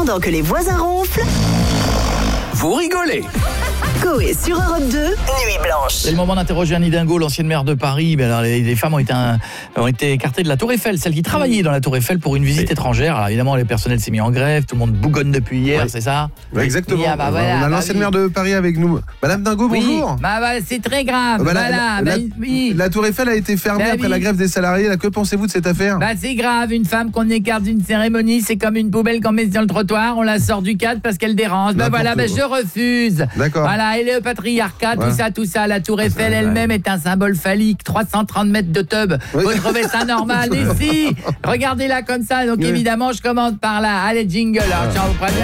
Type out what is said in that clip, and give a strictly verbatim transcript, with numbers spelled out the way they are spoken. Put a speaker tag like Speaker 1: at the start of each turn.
Speaker 1: Pendant que les voisins ronflent,
Speaker 2: vous rigolez.
Speaker 1: Coé sur Europe deux, Nuit Blanche.
Speaker 3: C'est le moment d'interroger Anne Hidalgo, l'ancienne maire de Paris. Ben alors, les, les femmes ont été, un, ont été écartées de la Tour Eiffel, celles qui travaillaient dans la Tour Eiffel pour une visite oui. étrangère. Alors évidemment, le personnel s'est mis en grève, tout le monde bougonne depuis hier, oui. c'est ça
Speaker 4: oui, exactement.
Speaker 3: Ah, bah, voilà,
Speaker 4: on a
Speaker 3: bah,
Speaker 4: l'ancienne
Speaker 3: oui.
Speaker 4: maire de Paris avec nous. Madame Dingo,
Speaker 3: oui.
Speaker 4: bonjour.
Speaker 3: Bah, bah, c'est très grave.
Speaker 4: Bah,
Speaker 3: voilà,
Speaker 4: la,
Speaker 3: bah,
Speaker 4: la,
Speaker 3: oui.
Speaker 4: la Tour Eiffel a été fermée bah, après oui. la grève des salariés. Là, que pensez-vous de cette affaire?
Speaker 3: Bah, c'est grave. Une femme qu'on écarte d'une cérémonie, c'est comme une poubelle qu'on met sur le trottoir. On la sort du cadre parce qu'elle dérange. Bah voilà, bah, je refuse.
Speaker 4: D'accord.
Speaker 3: Voilà, et le patriarcat,
Speaker 4: ouais.
Speaker 3: tout ça, tout ça. La Tour Eiffel elle-même est un symbole phallique. trois cent trente mètres de tub. Oui. Vous trouvez ça normal? Mais si, regardez-la comme ça. Donc oui. évidemment, je commence par là. Allez, jingle. Alors,